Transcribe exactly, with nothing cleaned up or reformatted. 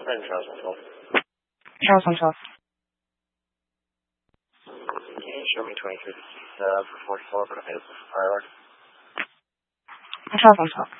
in Charles Central. Charles Central. Can you show me twenty-three uh, for forty-four, but I made a prior? Charles Central.